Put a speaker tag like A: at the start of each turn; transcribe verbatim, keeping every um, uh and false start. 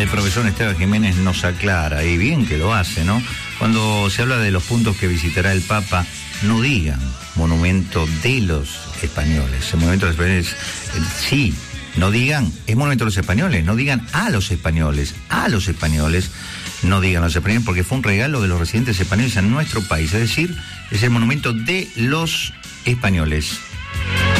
A: el profesor Esteban Jiménez nos aclara, y bien que lo hace, ¿no? Cuando se habla de los puntos que visitará el Papa, no digan monumento de los españoles. El monumento de los españoles, eh, sí, no digan, es monumento de los españoles, no digan a los españoles, a los españoles, no digan a los españoles, porque fue un regalo de los residentes españoles en nuestro país, es decir, es el monumento de los españoles.